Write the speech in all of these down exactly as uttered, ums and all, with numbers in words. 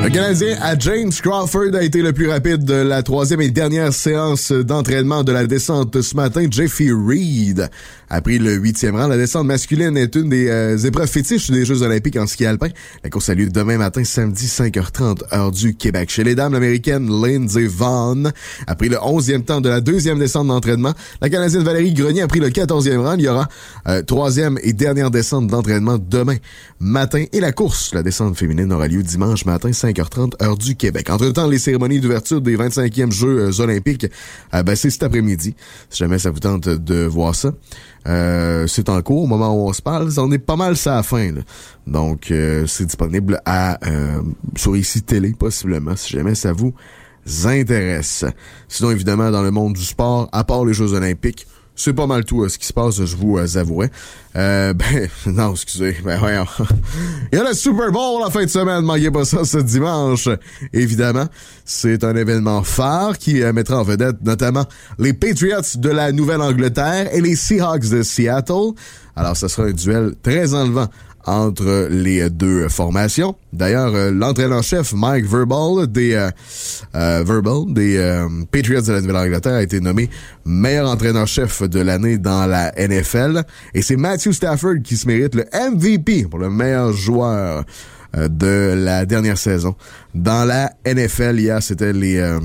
Le Canadien à James Crawford a été le plus rapide de la troisième et dernière séance d'entraînement de la descente ce matin. Jeffy Reed a pris le huitième rang. La descente masculine est une des euh, épreuves fétiches des Jeux olympiques en ski alpin. La course a lieu demain matin, samedi, cinq heures trente, heure du Québec. Chez les dames, l'américaine Lindsey Vonn a pris le onzième temps de la deuxième descente d'entraînement. La Canadienne Valérie Grenier a pris le quatorzième rang. Il y aura euh, troisième et dernière descente d'entraînement demain matin. Et la course, la descente féminine, aura lieu dimanche matin, cinq heures trente, heure du Québec. Entre-temps, les cérémonies d'ouverture des vingt-cinquièmes Jeux euh, olympiques, euh, ben, c'est cet après-midi. Si jamais ça vous tente de voir ça. Euh, c'est en cours au moment où on se parle. On est pas mal ça à la fin, là. Donc, euh, c'est disponible à euh, sur ici télé, possiblement, si jamais ça vous intéresse. Sinon, évidemment, dans le monde du sport, à part les Jeux olympiques, c'est pas mal tout euh, ce qui se passe, je vous euh, avouerai. Euh, ben, non, excusez, ben voyons. Il y a le Super Bowl la fin de semaine, manquez pas ça ce dimanche. Évidemment, c'est un événement phare qui euh, mettra en vedette notamment les Patriots de la Nouvelle-Angleterre et les Seahawks de Seattle. Alors, ce sera un duel très enlevant entre les deux formations. D'ailleurs, euh, l'entraîneur-chef Mike Vrabel des euh, euh, Vrabel des euh, Patriots de la Nouvelle-Angleterre a été nommé meilleur entraîneur-chef de l'année dans la N F L. Et c'est Matthew Stafford qui se mérite le M V P pour le meilleur joueur euh, de la dernière saison. Dans la N F L, hier, c'était les... Euh,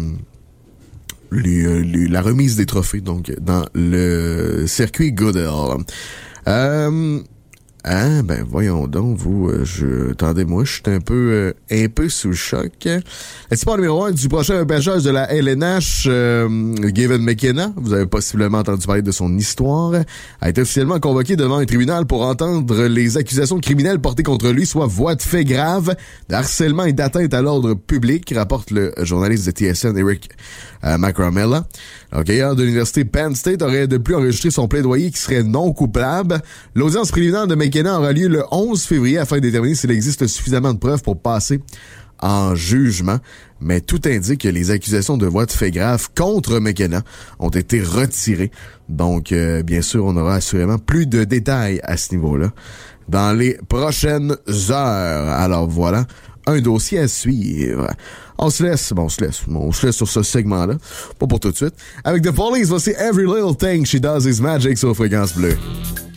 les, les, la remise des trophées, donc, dans le circuit Goodell. Euh... Ah, ben, voyons donc, vous, euh, je, attendez-moi, je suis un peu, euh, un peu sous le choc. Le sport numéro un du prochain repêchage de la L N H, euh, Gavin McKenna, vous avez possiblement entendu parler de son histoire, a été officiellement convoqué devant un tribunal pour entendre les accusations criminelles portées contre lui, soit voies de faits graves, de harcèlement et d'atteinte à l'ordre public, rapporte le journaliste de T S N, Eric euh, Macramella. L'enquêteur de l'université Penn State aurait de plus enregistré son plaidoyer qui serait non coupable. L'audience préliminaire de McKenna aura lieu le onze février afin de déterminer s'il existe suffisamment de preuves pour passer en jugement. Mais tout indique que les accusations de voies de faits graves contre McKenna ont été retirées. Donc, euh, bien sûr, on aura assurément plus de détails à ce niveau-là dans les prochaines heures. Alors voilà, un dossier à suivre. On se laisse, bon, on se laisse, bon, on se laisse sur ce segment-là. Pas pour tout de suite. Avec The Police, voici Every Little Thing She Does Is Magic sur Fréquence Bleue.